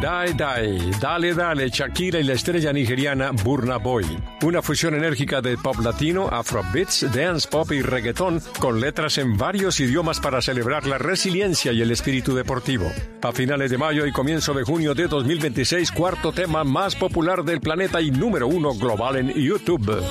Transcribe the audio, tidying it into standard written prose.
Die Die, Dale Dale, Shakira y la estrella nigeriana Burna Boy. Una fusión enérgica de pop latino, afrobeats, dance pop y reggaetón con letras en varios idiomas para celebrar la resiliencia y el espíritu deportivo. A finales de mayo y comienzo de junio de 2026, cuarto tema más popular del planeta y número 1 global en YouTube.